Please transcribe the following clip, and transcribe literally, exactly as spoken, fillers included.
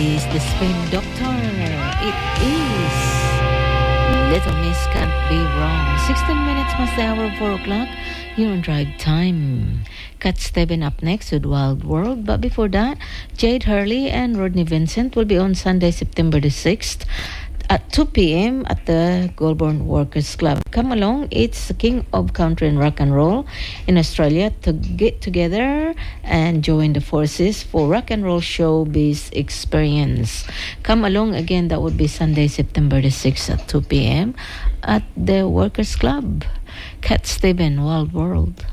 is the Spin Doctor. It is Little Miss Can't Be Wrong. sixteen minutes past the hour of four o'clock. You're on Drive Time. Cat Steven up next with Wild World. But before that, Jade Hurley and Rodney Vincent will be on Sunday, September the sixth at two p.m. at the Goulburn Workers Club. Come along, it's the king of country and rock and roll in Australia to get together and join the forces for rock and roll showbiz experience. Come along again, that would be Sunday, September the sixth at two p.m. at the Workers Club. Cat Steven, Wild World.